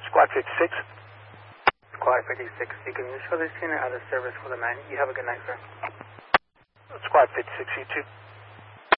Squad 56. Squad 56, you can show this unit out of service for the night. You have a good night, sir. Squad 56, you too.